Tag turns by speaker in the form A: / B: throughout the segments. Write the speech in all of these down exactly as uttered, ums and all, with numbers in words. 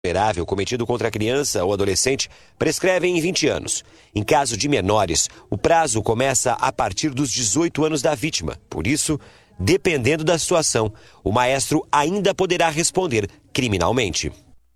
A: vulnerável cometido contra a criança ou adolescente prescrevem em vinte anos. Em caso de menores, o prazo começa a partir dos dezoito anos da vítima. Por isso, dependendo da situação, o maestro ainda poderá responder criminalmente.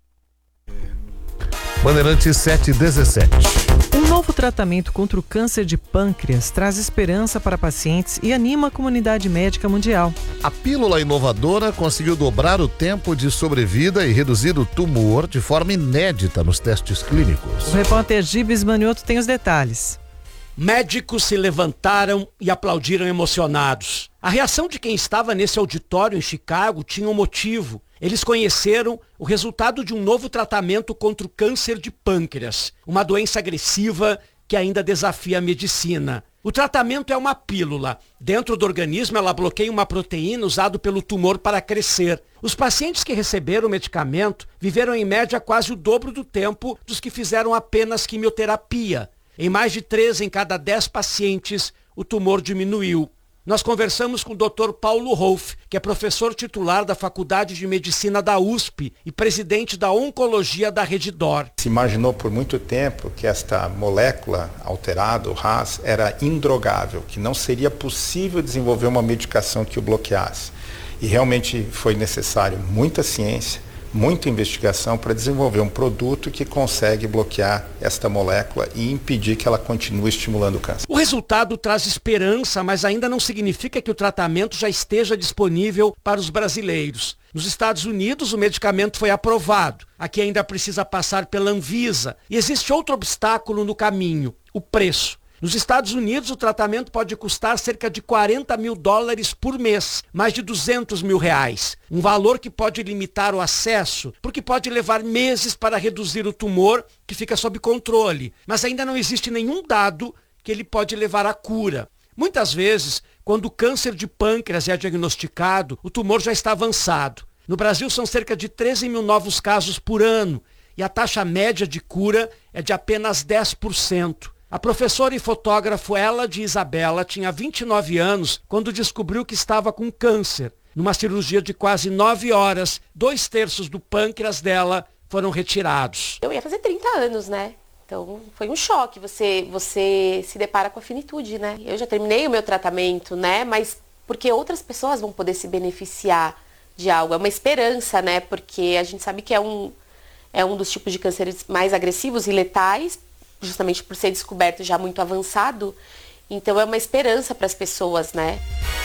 B: Bandeirantes sete dezessete.
C: Um novo tratamento contra o câncer de pâncreas traz esperança para pacientes e anima a comunidade médica mundial.
B: A pílula inovadora conseguiu dobrar o tempo de sobrevida e reduzir o tumor de forma inédita nos testes clínicos.
C: O repórter Gibes Manioto tem os detalhes.
D: Médicos se levantaram e aplaudiram emocionados. A reação de quem estava nesse auditório em Chicago tinha um motivo. Eles conheceram o resultado de um novo tratamento contra o câncer de pâncreas, uma doença agressiva que ainda desafia a medicina. O tratamento é uma pílula. Dentro do organismo, ela bloqueia uma proteína usada pelo tumor para crescer. Os pacientes que receberam o medicamento viveram em média quase o dobro do tempo dos que fizeram apenas quimioterapia. Em mais de três em cada dez pacientes, o tumor diminuiu. Nós conversamos com o doutor Paulo Rolf, que é professor titular da Faculdade de Medicina da U S P e presidente da Oncologia da Redditor.
E: Se imaginou por muito tempo que esta molécula alterada, o R A S, era indrogável, que não seria possível desenvolver uma medicação que o bloqueasse. E realmente foi necessário muita ciência, muita investigação para desenvolver um produto que consegue bloquear esta molécula e impedir que ela continue estimulando o câncer.
D: O resultado traz esperança, mas ainda não significa que o tratamento já esteja disponível para os brasileiros. Nos Estados Unidos, o medicamento foi aprovado. Aqui ainda precisa passar pela Anvisa. E existe outro obstáculo no caminho, o preço. Nos Estados Unidos, o tratamento pode custar cerca de quarenta mil dólares por mês, mais de duzentos mil reais. Um valor que pode limitar o acesso, porque pode levar meses para reduzir o tumor, que fica sob controle. Mas ainda não existe nenhum dado que ele pode levar à cura. Muitas vezes, quando o câncer de pâncreas é diagnosticado, o tumor já está avançado. No Brasil, são cerca de treze mil novos casos por ano, e a taxa média de cura é de apenas dez por cento. A professora e fotógrafo Ela de Isabela tinha vinte e nove anos quando descobriu que estava com câncer. Numa cirurgia de quase nove horas, dois terços do pâncreas dela foram retirados.
F: Eu ia fazer trinta anos, né? Então foi um choque, você, você se depara com a finitude, né? Eu já terminei o meu tratamento, né? Mas porque outras pessoas vão poder se beneficiar de algo. É uma esperança, né? Porque a gente sabe que é um, é um dos tipos de cânceres mais agressivos e letais, justamente por ser descoberto já muito avançado. Então é uma esperança para as pessoas, né?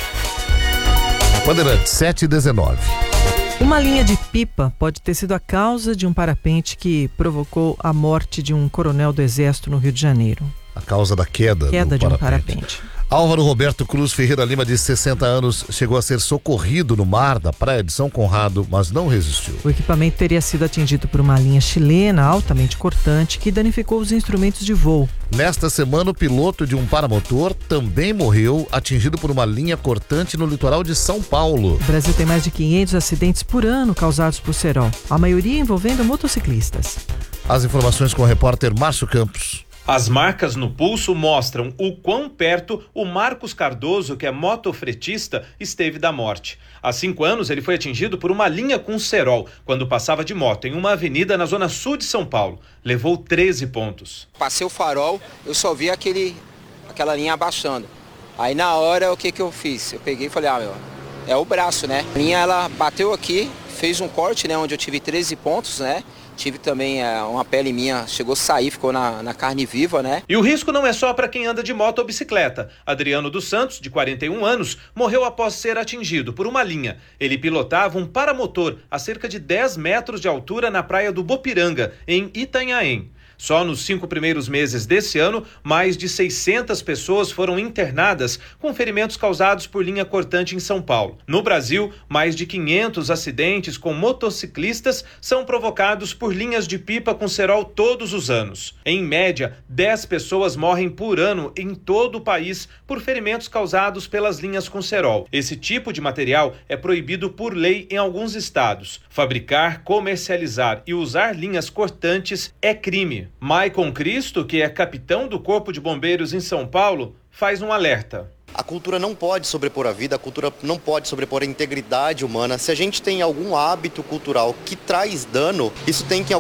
B: Bandeirantes sete dezenove.
C: Uma linha de pipa pode ter sido a causa de um parapente que provocou a morte de um coronel do Exército no Rio de Janeiro.
B: A causa da queda,
C: queda
B: do
C: de um
B: parapente.
C: parapente.
B: Álvaro Roberto Cruz Ferreira Lima, de sessenta anos, chegou a ser socorrido no mar da praia de São Conrado, mas não resistiu.
C: O equipamento teria sido atingido por uma linha chilena altamente cortante que danificou os instrumentos de voo.
B: Nesta semana, o piloto de um paramotor também morreu, atingido por uma linha cortante no litoral de São Paulo.
C: O Brasil tem mais de quinhentos acidentes por ano causados por cerol, a maioria envolvendo motociclistas.
B: As informações com o repórter Márcio Campos.
G: As marcas no pulso mostram o quão perto o Marcos Cardoso, que é motofretista, esteve da morte. Há cinco anos ele foi atingido por uma linha com cerol quando passava de moto em uma avenida na zona sul de São Paulo. Levou treze pontos.
H: Passei o farol, eu só vi aquele, aquela linha abaixando. Aí na hora o que que eu fiz? Eu peguei e falei, ah meu, é o braço, né? A linha ela bateu aqui, fez um corte, né, onde eu tive treze pontos, né? Tive também é, uma pele minha, chegou a sair, ficou na, na carne viva, né?
G: E o risco não é só para quem anda de moto ou bicicleta. Adriano dos Santos, de quarenta e um anos, morreu após ser atingido por uma linha. Ele pilotava um paramotor a cerca de dez metros de altura na praia do Bopiranga, em Itanhaém. Só nos cinco primeiros meses desse ano, mais de seiscentas pessoas foram internadas com ferimentos causados por linha cortante em São Paulo. No Brasil, mais de quinhentos acidentes com motociclistas são provocados por linhas de pipa com cerol todos os anos. Em média, dez pessoas morrem por ano em todo o país por ferimentos causados pelas linhas com cerol. Esse tipo de material é proibido por lei em alguns estados. Fabricar, comercializar e usar linhas cortantes é crime. Maicon Cristo, que é capitão do Corpo de Bombeiros em São Paulo, faz um alerta.
I: A cultura não pode sobrepor a vida, a cultura não pode sobrepor a integridade humana. Se a gente tem algum hábito cultural que traz dano, isso tem que